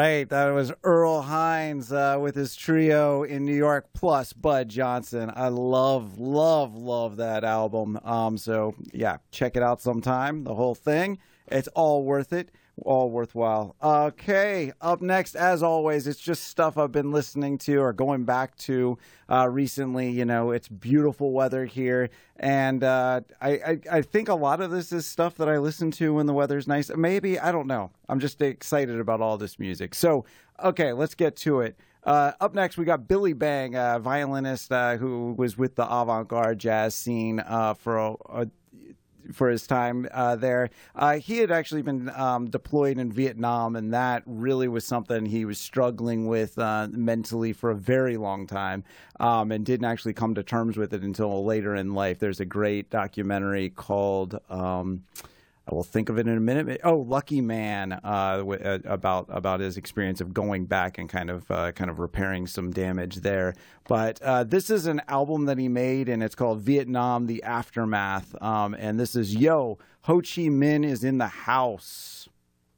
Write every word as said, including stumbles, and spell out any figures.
right. That was Earl Hines uh, with his trio in New York, plus Bud Johnson. I love, love, love that album. Um, so, yeah, check it out sometime, the whole thing. It's all worth it. All worthwhile. Okay, up next, as always, it's just stuff I've been listening to or going back to uh, recently. You know, it's beautiful weather here, and uh, I, I, I think a lot of this is stuff that I listen to when the weather's nice. Maybe, I don't know. I'm just excited about all this music. So, okay, let's get to it. Uh, up next, we got Billy Bang, a violinist uh, who was with the avant-garde jazz scene uh, for a, a for his time uh, there. Uh, he had actually been um, deployed in Vietnam, and that really was something he was struggling with uh, mentally for a very long time, um, and didn't actually come to terms with it until later in life. There's a great documentary called... Um, I will think of it in a minute. Oh, Lucky Man, uh, w- uh, about about his experience of going back and kind of uh, kind of repairing some damage there. But uh, this is an album that he made, and it's called Vietnam: The Aftermath. Um, and this is Yo Ho Chi Minh is in the house.